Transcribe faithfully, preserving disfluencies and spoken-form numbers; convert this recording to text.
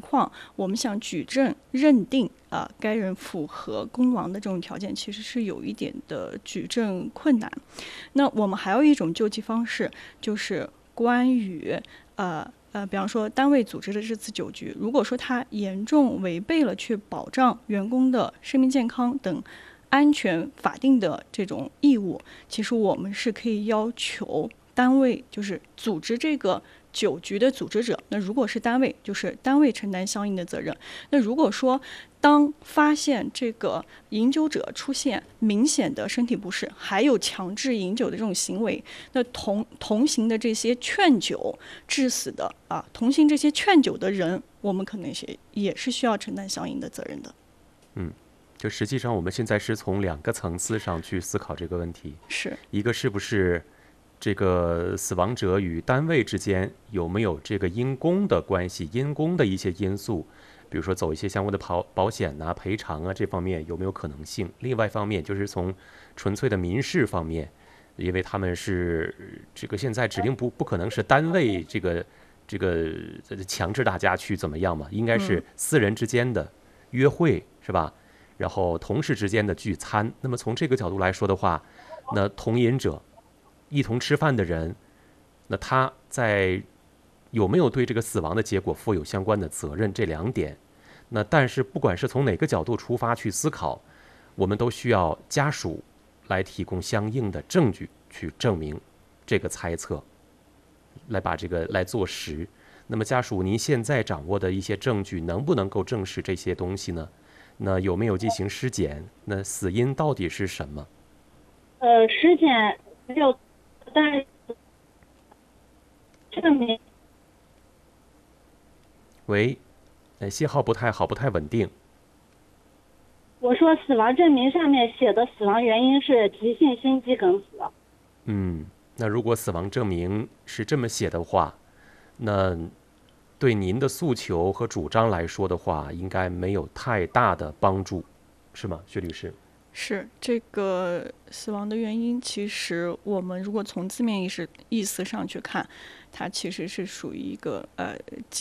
况，我们想举证认定啊、呃、该人符合公亡的这种条件，其实是有一点的举证困难。那我们还有一种救济方式，就是关于呃呃，比方说单位组织的这次酒局，如果说它严重违背了去保障员工的生命健康等安全法定的这种义务，其实我们是可以要求单位就是组织这个酒局的组织者，那如果是单位，就是单位承担相应的责任。那如果说当发现这个饮酒者出现明显的身体不适，还有强制饮酒的这种行为，那同同行的这些劝酒致死的啊，同行这些劝酒的人，我们可能是也是需要承担相应的责任的。 嗯，就实际上我们现在是从两个层次上去思考这个问题， 是一个是不是这个死亡者与单位之间有没有这个因公的关系，因公的一些因素，比如说走一些相关的保保险啊、赔偿啊，这方面有没有可能性？另外一方面就是从纯粹的民事方面，因为他们是这个现在指定不不可能是单位这个这个强制大家去怎么样嘛，应该是私人之间的约会，是吧？然后同事之间的聚餐。那么从这个角度来说的话，那同饮者一同吃饭的人，那他在有没有对这个死亡的结果负有相关的责任，这两点。那但是不管是从哪个角度出发去思考，我们都需要家属来提供相应的证据去证明这个猜测，来把这个来做实。那么家属您现在掌握的一些证据能不能够证实这些东西呢？那有没有进行尸检？那死因到底是什么？ 呃，尸检没有，但是证明。 喂，呃，信号不太好，不太稳定。 我说死亡证明上面写的死亡原因是急性心肌梗死。 嗯，那如果死亡证明是这么写的话，那对您的诉求和主张来说的话，应该没有太大的帮助，是吗，薛律师？ 是这个死亡的原因，其实我们如果从字面意识意思上去看，它其实是属于一个呃。